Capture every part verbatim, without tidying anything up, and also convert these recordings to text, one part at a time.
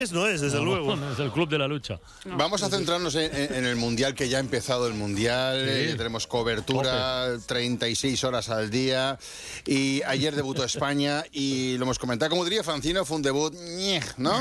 No es, desde no, luego. No, es el club de la lucha. No. Vamos a centrarnos en, en el Mundial, que ya ha empezado el Mundial. Sí. Ya tenemos cobertura, Tope. treinta y seis horas al día. Y ayer debutó España y lo hemos comentado. Como diría Francino, fue un debut, ¿no?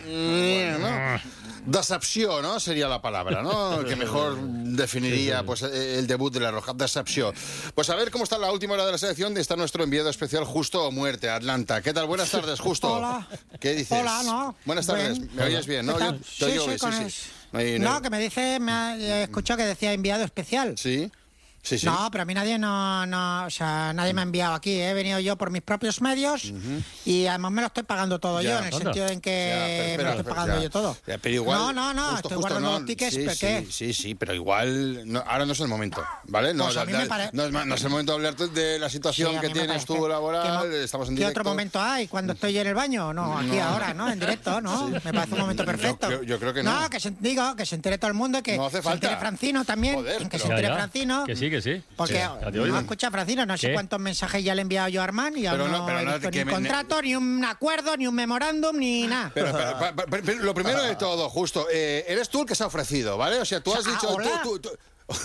¿no? Decepció, ¿no? Sería la palabra, ¿no? Que mejor definiría pues el debut de la Roja. Decepció. Pues a ver cómo está la última hora de la selección. Está nuestro enviado especial, Justo o Muerte, Atlanta. ¿Qué tal? Buenas tardes, Justo. Hola. ¿Qué dices? Hola, ¿no? Buenas tardes. Bien. ¿Me oyes bien, no? Yo te sí, oigo sí, bien, con sí, el... sí. No, hay, no... no, que me dice, me ha he escuchado que decía enviado especial. Sí. Sí, sí. No, pero a mí nadie no, no, o sea, nadie me ha enviado aquí. ¿eh? He venido yo por mis propios medios uh-huh. y además me lo estoy pagando todo ya, yo, en el anda. sentido en que ya, pero, espera, me lo estoy pagando ya, yo todo. Ya, pero igual, no, no, no, justo, estoy justo, guardando no, los tickets, sí, ¿pero qué? Sí, sí, sí, pero igual no, ahora no es el momento, ¿vale? No, pues a mí da, me pare... no, es, no es el momento de hablar de la situación sí, que tienes tú laboral, ¿Qué, estamos en ¿Qué directo. otro momento hay? ¿Cuando estoy yo en el baño? No, aquí no. ahora, ¿no? En directo, ¿no? Sí. Me parece un momento perfecto. Yo, yo creo que no. No, que se, digo, que se entere todo el mundo, que no hace falta. se entere Francino también, Joder, que se entere Francino. Que sí, que sí. Porque no escucha Francino, no sé ¿Qué? cuántos mensajes ya le he enviado yo a Armand y aún pero no, no, pero he no, visto que ni un me, contrato, ne... ni un acuerdo, ni un memorándum, ni nada. Pero, pero, pero, pero, pero lo primero de todo, Justo, eh, eres tú el que se ha ofrecido, ¿vale? O sea, tú o sea, has dicho... Ah, hola. Tú, tú, tú...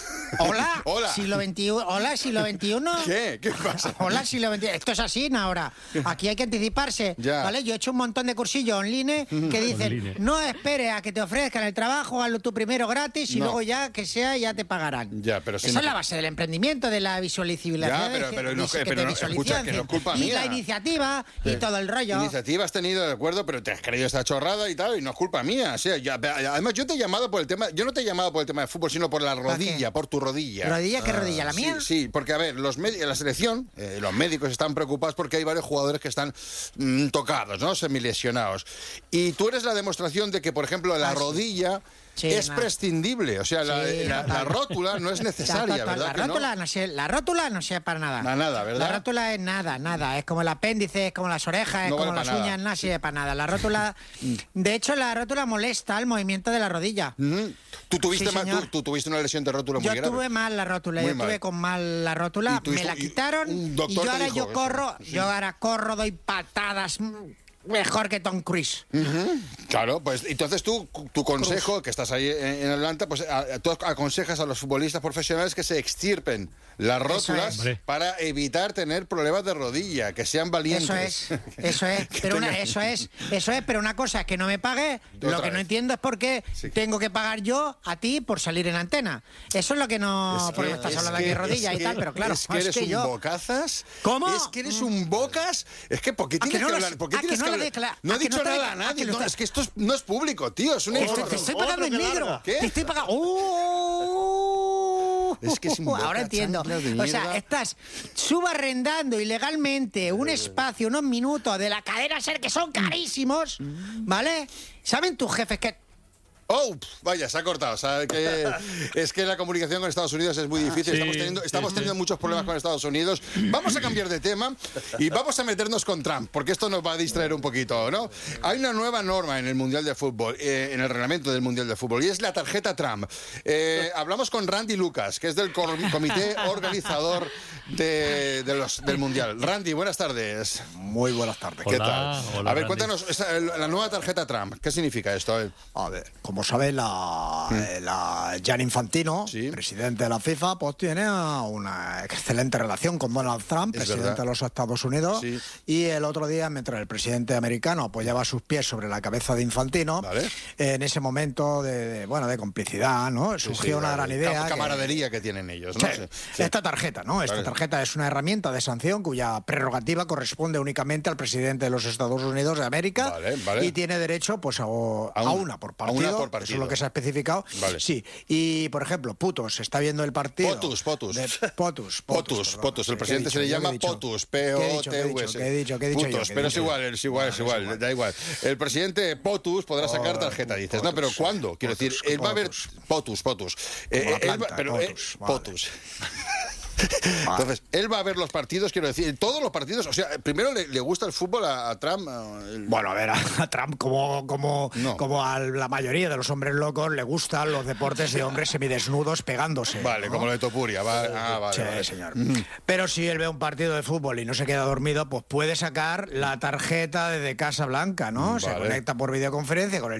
Hola, Hola. siglo veintiuno. Hola, siglo veintiuno. ¿Qué? ¿Qué pasa? Hola, siglo veintiuno. Esto es así ahora. Aquí hay que anticiparse. Ya. ¿Vale? Yo he hecho un montón de cursillos online que dicen, online. no esperes a que te ofrezcan el trabajo, hazlo tú primero gratis y no. luego ya que sea, ya te pagarán. Ya, pero si Esa no... es la base del emprendimiento, de la visualización. Ya, pero, pero, no, que pero no, escucha, que no es culpa y mía. Y la iniciativa sí. y todo el rollo. Iniciativa has tenido, de acuerdo, pero te has creído esta chorrada y tal, y no es culpa mía. O sea, ya, además, yo te he llamado por el tema, yo no te he llamado por el tema de fútbol, sino por la rodilla, por tu rodilla. ¿Rodilla? ¿Qué ah, rodilla? ¿La mía? Sí, sí, porque a ver, los en la selección, eh, los médicos están preocupados porque hay varios jugadores que están mmm, tocados, ¿no? Semilesionados. Y tú eres la demostración de que, por ejemplo, la ah, rodilla... Sí. Sí, es no. prescindible, o sea, la, sí, la, la rótula no es necesaria, total, ¿verdad? La rótula, no? no sé, la rótula no sirve para nada. Nada, nada, ¿verdad? La rótula es nada, nada. Es como el apéndice, es como las orejas, no es como vale las uñas, no sirve para nada. La rótula, de hecho, la rótula molesta el movimiento de la rodilla. Mm-hmm. ¿Tú, tuviste sí, mal, tú, tú tuviste una lesión de rótula muy yo grave? Yo tuve mal la rótula, muy yo mal. tuve con mal la rótula, me la quitaron y yo ahora yo corro, sí. yo ahora corro, doy patadas... Mejor que Tom Cruise. Uh-huh. Claro, pues entonces tú, tu consejo, Cruz. que estás ahí en, en Atlanta, pues a, a, tú aconsejas a los futbolistas profesionales que se extirpen las rótulas es. para evitar tener problemas de rodilla, que sean valientes. Eso es, eso es, pero una, eso es, eso es, pero una cosa es que no me pague, lo que vez. no entiendo es por qué sí. tengo que pagar yo a ti por salir en antena. Eso es lo que no, es porque que, me estás es hablando que, de mi rodilla es y que, tal, pero claro. Es que eres es que un yo... bocazas. ¿Cómo? Es que eres un bocas. Es que, ¿por qué tienes que, que no hablar? ¿Por qué tienes que, no, que hablar? No he dicho nada a nadie. No, es que esto es, no es público, tío. Es una te, te estoy pagando en negro. ¿Qué? Te estoy pagando. ¡Oh! Es que es un boca, ahora entiendo. O sea, estás subarrendando ilegalmente un espacio, unos minutos de la cadena SER que son carísimos, ¿vale? ¿Saben tus jefes que...? Oh, vaya, se ha cortado. O sea, que es que la comunicación con Estados Unidos es muy difícil. Sí, estamos teniendo, estamos sí, teniendo sí. muchos problemas con Estados Unidos. Vamos a cambiar de tema y vamos a meternos con Trump, porque esto nos va a distraer un poquito, ¿no? Hay una nueva norma en el Mundial de Fútbol, eh, en el reglamento del Mundial de Fútbol, y es la tarjeta Trump. Eh, hablamos con Randy Lucas, que es del comité organizador de, de los, del Mundial. Randy, buenas tardes. Muy buenas tardes. ¿Qué hola, tal? Hola, a ver, Randy. cuéntanos, esa, la nueva tarjeta Trump, ¿qué significa esto? A ver, como sabes, la, mm. la Gianni Infantino, ¿sí? presidente de la FIFA, pues tiene una excelente relación con Donald Trump, es presidente verdad. de los Estados Unidos, sí. y el otro día, mientras el presidente americano apoyaba sus pies sobre la cabeza de Infantino, ¿vale? en ese momento de, de, bueno, de complicidad, ¿no? Surgió sí, sí, una vale. gran idea. Camaradería que, que tienen ellos, ¿no? Sí, sí. Esta tarjeta, ¿no? Esta vale. tarjeta es una herramienta de sanción cuya prerrogativa corresponde únicamente al presidente de los Estados Unidos de América vale, vale. y tiene derecho, pues, a, a, un, a una por partido. A una por partido. Eso es lo que se ha especificado. Vale. Sí. Y, por ejemplo, Putos está viendo el partido. Potus, Potus. De, potus, Potus, Potus, Potus. El presidente se le llama Potus, P O T U S. ¿Qué he dicho? ¿Qué he dicho? Putos, yo, pero es igual, es igual, es igual, es igual, da igual. El presidente Potus podrá sacar tarjeta, dices. No, pero ¿cuándo? Quiero decir, él va a ver Potus, Potus. Eh, él va, pero Potus. Potus. Entonces, él va a ver los partidos, quiero decir, todos los partidos. O sea, primero le, le gusta el fútbol a, a Trump. El... Bueno, a ver, a, a Trump, como, como, no. como a la mayoría de los hombres locos, le gustan los deportes de hombres semidesnudos pegándose. Vale, ¿no? Como lo de Topuria. Va, ah, vale, sí, vale. señor. Mm. Pero si él ve un partido de fútbol y no se queda dormido, pues puede sacar la tarjeta de Casa Blanca, ¿no? Vale. Se conecta por videoconferencia con el